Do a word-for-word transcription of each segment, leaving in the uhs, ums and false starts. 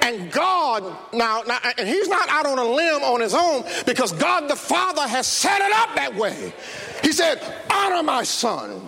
And God, now, now, and he's not out on a limb on his own, because God the Father has set it up that way. He said, honor my son.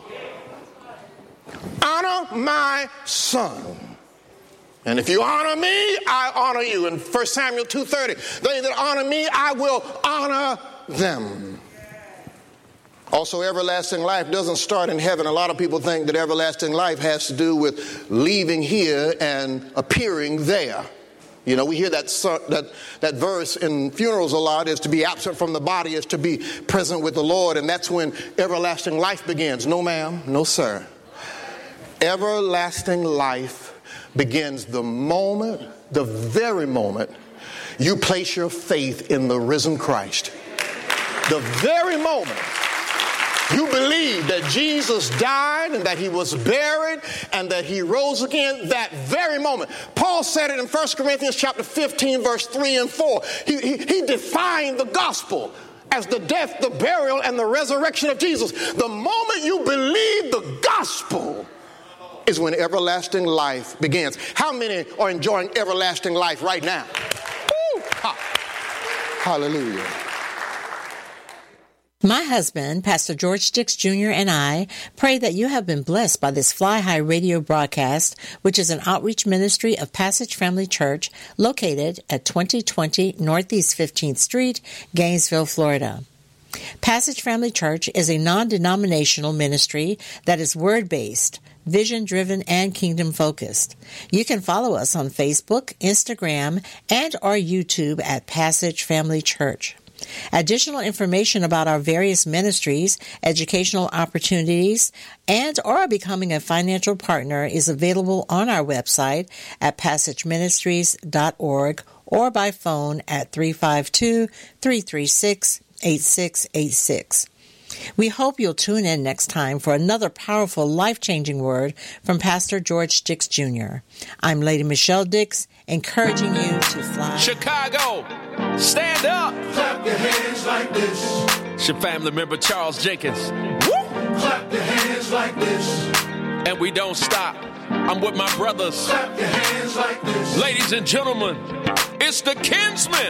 Honor my son. And if you honor me, I honor you. In First Samuel two thirty, they that honor me, I will honor them. Also, everlasting life doesn't start in heaven. A lot of people think that everlasting life has to do with leaving here and appearing there. You know, we hear that that that verse in funerals a lot, is to be absent from the body is to be present with the Lord. And that's when everlasting life begins. No, ma'am. No, sir. Everlasting life begins the moment, the very moment you place your faith in the risen Christ. The very moment you believe that Jesus died and that he was buried and that he rose again, that very moment. Paul said it in First Corinthians chapter fifteen, verse three and four. He, he, he defined the gospel as the death, the burial, and the resurrection of Jesus. The moment you believe the gospel is when everlasting life begins. How many are enjoying everlasting life right now? Woo! Ha. Hallelujah. My husband, Pastor George Dix Junior, and I pray that you have been blessed by this Fly High radio broadcast, which is an outreach ministry of Passage Family Church located at twenty twenty Northeast fifteenth Street, Gainesville, Florida. Passage Family Church is a non-denominational ministry that is word-based, vision-driven, and kingdom-focused. You can follow us on Facebook, Instagram, and our YouTube at Passage Family Church. Additional information about our various ministries, educational opportunities, and or becoming a financial partner is available on our website at passage ministries dot org or by phone at three five two, three three six, eight six eight six. We hope you'll tune in next time for another powerful, life-changing word from Pastor George Dix Junior I'm Lady Michelle Dix, encouraging you to fly. Chicago, stand up. Clap your hands like this. It's your family member, Charles Jenkins. Woo! Clap your hands like this. And we don't stop. I'm with my brothers. Clap your hands like this. Ladies and gentlemen, it's the Kinsmen.